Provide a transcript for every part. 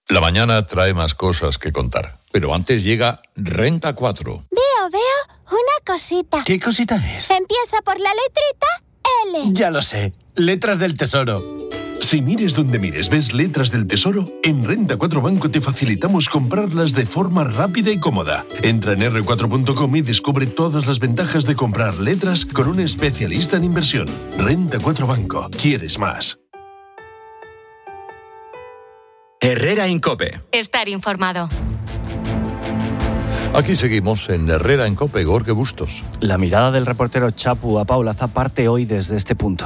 La mañana trae más cosas que contar, pero antes llega Renta 4. Veo una cosita. ¿Qué cosita es? Empieza por la letrita L. Ya lo sé, letras del tesoro. Si mires donde mires, ves letras del tesoro, en Renta 4 Banco te facilitamos comprarlas de forma rápida y cómoda. Entra en r4.com y descubre todas las ventajas de comprar letras con un especialista en inversión. Renta 4 Banco. ¿Quieres más? Herrera en COPE. Estar informado. Aquí seguimos en Herrera en COPE, Jorge Bustos. La mirada del reportero Chapu a Paulaza parte hoy desde este punto.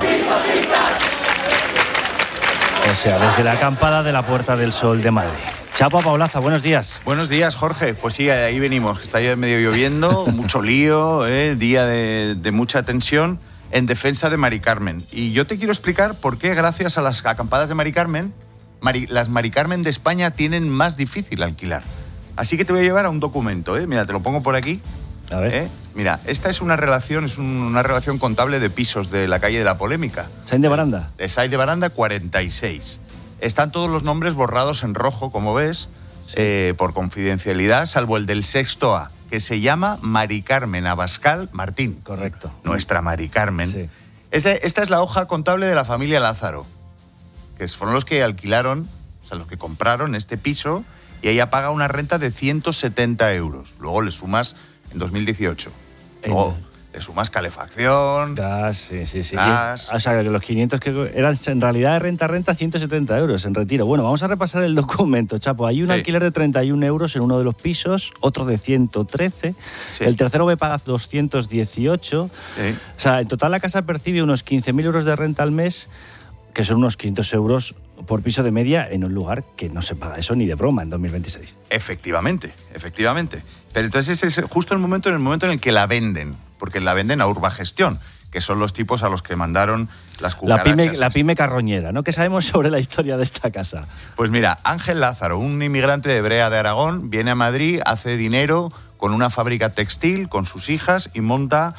O sea, desde la acampada de la Puerta del Sol de Madrid. Chapu a Paulaza, buenos días. Buenos días, Jorge. Pues sí, ahí venimos. Está ya medio lloviendo, mucho lío, día de mucha tensión en defensa de Mari Carmen. Y yo te quiero explicar por qué, gracias a las acampadas de Mari Carmen, las Mari Carmen de España tienen más difícil alquilar. Así que te voy a llevar a un documento, Mira, te lo pongo por aquí. A ver. Mira, esta es una relación contable de pisos de la calle de la Polémica. ¿Sainz de Baranda? De Sainz de Baranda 46. Están todos los nombres borrados en rojo, como ves, por confidencialidad, salvo el del sexto A, que se llama Mari Carmen Abascal Martín. Correcto. Nuestra Mari Carmen. Sí. Esta es la hoja contable de la familia Lázaro, que fueron los que alquilaron, o sea, los que compraron este piso, y ella paga una renta de 170 euros. Luego le sumas en 2018. Luego le sumas calefacción. Gas, sí. Gas. O sea, que los 500 que eran en realidad de renta, 170 euros en retiro. Bueno, vamos a repasar el documento, Chapo. Hay un alquiler de 31 euros en uno de los pisos, otro de 113. Sí. El tercero me paga 218. Sí. O sea, en total la casa percibe unos 15.000 euros de renta al mes, que son unos 500 euros por piso de media en un lugar que no se paga eso ni de broma en 2026. Efectivamente. Pero entonces ese es justo el momento en el que la venden, porque la venden a Urbagestión, que son los tipos a los que mandaron las cucarachas. La pyme carroñera, ¿no? ¿Qué sabemos sobre la historia de esta casa? Pues mira, Ángel Lázaro, un inmigrante de Brea de Aragón, viene a Madrid, hace dinero con una fábrica textil, con sus hijas, y monta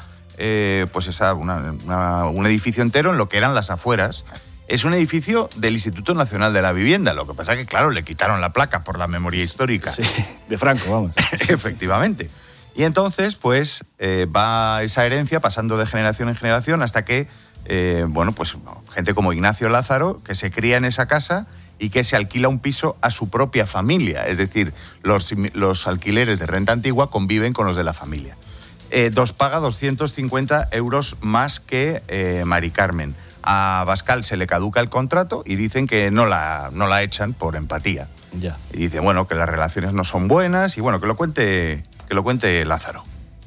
un edificio entero en lo que eran las afueras. Es un edificio del Instituto Nacional de la Vivienda. Lo que pasa es que, claro, le quitaron la placa por la memoria histórica. Sí, de Franco, vamos. Efectivamente. Y entonces, pues, va esa herencia pasando de generación en generación hasta que, gente como Ignacio Lázaro, que se cría en esa casa y que se alquila un piso a su propia familia. Es decir, los alquileres de renta antigua conviven con los de la familia. Paga 250 euros más que Mari Carmen. A Abascal se le caduca el contrato y dicen que no la echan por empatía. Ya. Y dicen, bueno, que las relaciones no son buenas y bueno, que lo cuente Lázaro.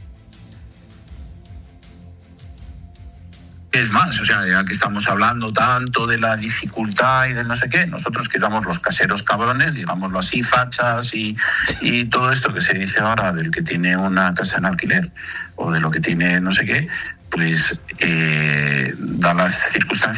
Es más, o sea, ya que estamos hablando tanto de la dificultad y del no sé qué, nosotros que éramos los caseros cabrones, digámoslo así, fachas y todo esto que se dice ahora del que tiene una casa en alquiler o de lo que tiene no sé qué, pues da las circunstancias